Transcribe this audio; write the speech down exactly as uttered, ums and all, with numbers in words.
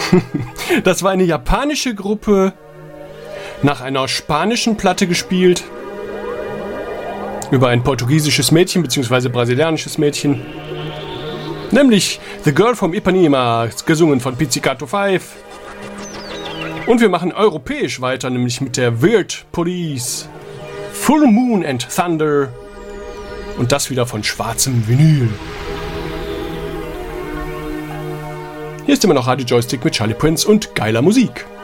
Das war eine japanische Gruppe, nach einer spanischen Platte gespielt, über ein portugiesisches Mädchen bzw. brasilianisches Mädchen, nämlich The Girl from Ipanema, gesungen von Pizzicato fünf. Und wir machen europäisch weiter, nämlich mit der Weird Police, Full Moon and Thunder, und das wieder von schwarzem Vinyl. Hier ist immer noch Radio Joystick mit Charlie Prince und geiler Musik.